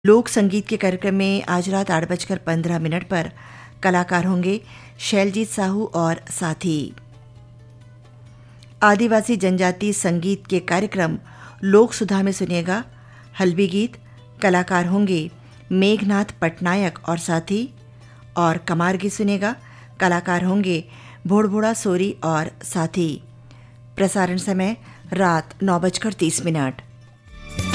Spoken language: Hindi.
लोक संगीत के कार्यक्रम में आज रात 8:15 पर कलाकार होंगे शैलजीत साहू और साथी। आदिवासी जनजाति संगीत के कार्यक्रम लोक सुधा में सुनिएगा हल्बी गीत। कलाकार होंगे मेघनाथ पटनायक और साथी। और कमार गीत सुनिएगा। कलाकार होंगे भोड़भोड़ा सोरी और साथी। प्रसारण समय रात 9:30।